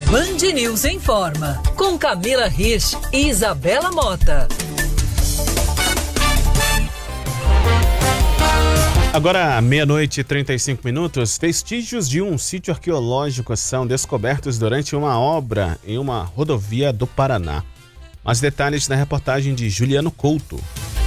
Band News informa, com Camila Rich e Isabela Mota. Agora, 00:35, vestígios de um sítio arqueológico são descobertos durante uma obra em uma rodovia do Paraná. Mais detalhes na reportagem de Juliano Couto.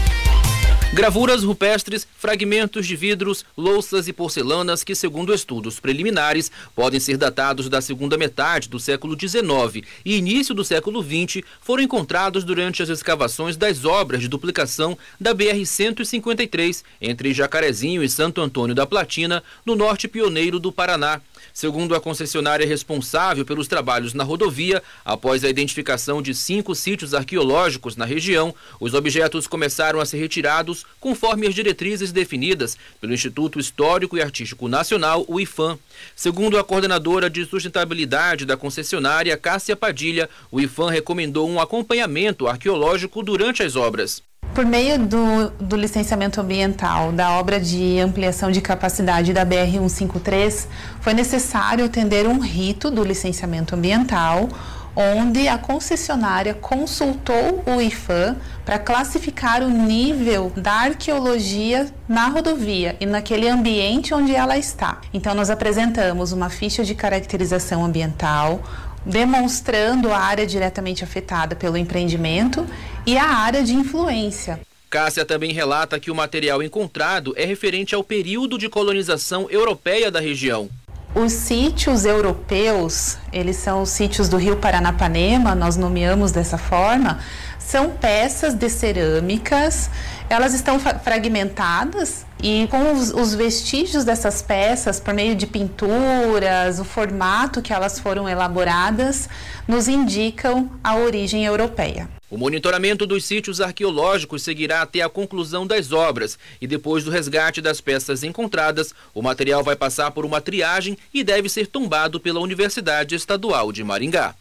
Gravuras rupestres, fragmentos de vidros, louças e porcelanas que, segundo estudos preliminares, podem ser datados da segunda metade do século XIX e início do século XX, foram encontrados durante as escavações das obras de duplicação da BR-153, entre Jacarezinho e Santo Antônio da Platina, no norte pioneiro do Paraná. Segundo a concessionária responsável pelos trabalhos na rodovia, após a identificação de 5 sítios arqueológicos na região, os objetos começaram a ser retirados conforme as diretrizes definidas pelo Instituto Histórico e Artístico Nacional, o IPHAN. Segundo a coordenadora de sustentabilidade da concessionária, Cássia Padilha, o IPHAN recomendou um acompanhamento arqueológico durante as obras. Por meio do licenciamento ambiental da obra de ampliação de capacidade da BR-153, foi necessário atender um rito do licenciamento ambiental, onde a concessionária consultou o IPHAN para classificar o nível da arqueologia na rodovia e naquele ambiente onde ela está. Então, nós apresentamos uma ficha de caracterização ambiental, demonstrando a área diretamente afetada pelo empreendimento e a área de influência. Cássia também relata que o material encontrado é referente ao período de colonização europeia da região. Os sítios europeus, eles são os sítios do Rio Paranapanema, nós nomeamos dessa forma, são peças de cerâmicas, elas estão fragmentadas e com os vestígios dessas peças, por meio de pinturas, o formato que elas foram elaboradas, nos indicam a origem europeia. O monitoramento dos sítios arqueológicos seguirá até a conclusão das obras e depois do resgate das peças encontradas, o material vai passar por uma triagem e deve ser tombado pela Universidade Estadual de Maringá.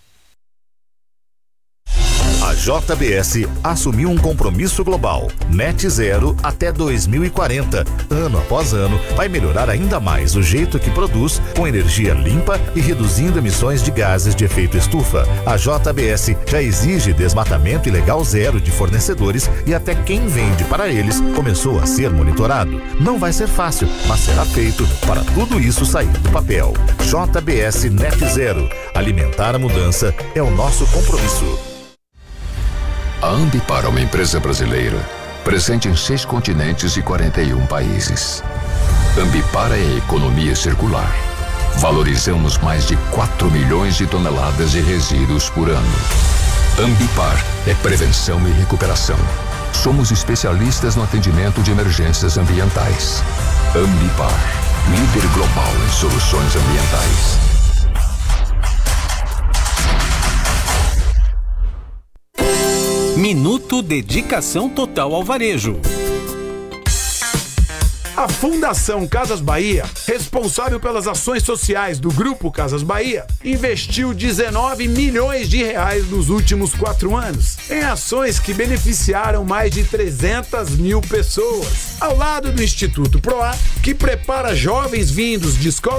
A JBS assumiu um compromisso global, net zero até 2040. Ano após ano, vai melhorar ainda mais o jeito que produz, com energia limpa e reduzindo emissões de gases de efeito estufa. A JBS já exige desmatamento ilegal zero de fornecedores e até quem vende para eles começou a ser monitorado. Não vai ser fácil, mas será feito para tudo isso sair do papel. JBS Net Zero. Alimentar a mudança é o nosso compromisso. A Ambipar é uma empresa brasileira, presente em 6 continentes e 41 países. Ambipar é a economia circular. Valorizamos mais de 4 milhões de toneladas de resíduos por ano. Ambipar é prevenção e recuperação. Somos especialistas no atendimento de emergências ambientais. Ambipar, líder global em soluções ambientais. Minuto Dedicação Total ao Varejo. A Fundação Casas Bahia, responsável pelas ações sociais do Grupo Casas Bahia, investiu 19 milhões de reais nos últimos 4 anos em ações que beneficiaram mais de 300 mil pessoas, ao lado do Instituto PROAR, que prepara jovens vindos de escolas